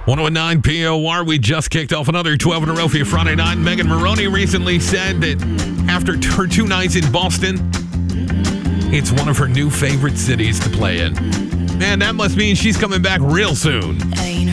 109 POR, we just kicked off another 12 in a row for you Friday night. Megan Maroney recently said that after her 2 nights in Boston, it's one of her new favorite cities to play in. Man, that must mean she's coming back real soon.